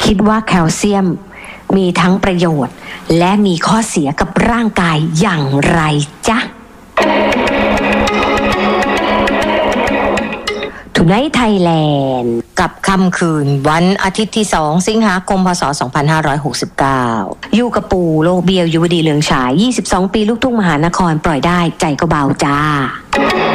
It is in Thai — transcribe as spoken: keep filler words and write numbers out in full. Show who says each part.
Speaker 1: คิดว่าแคลเซียมมีทั้งประโยชน์และมีข้อเสียกับร่างกายอย่างไรจ๊ะ Tonight Thailand กับค่ำคืนวันอาทิตย์ที่สองสิงหาคมพศสองพันห้าร้อยหกสิบเก้าอยู่กับปู่โลกเบียวยุวดีเหลืองฉายยี่สิบสองปีลูกทุ่งมหานครปล่อยได้ใจก็เบาจ้า